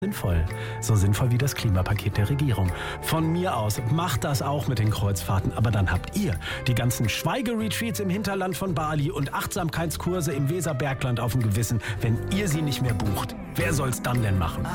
sinnvoll. So sinnvoll wie das Klimapaket der Regierung. Von mir aus, macht das auch mit den Kreuzfahrten. Aber dann habt ihr die ganzen Schweigeretreats im Hinterland von Bali und Achtsamkeitskurse im Weserbergland auf dem Gewissen, wenn ihr sie nicht mehr bucht. Wer soll's dann denn machen?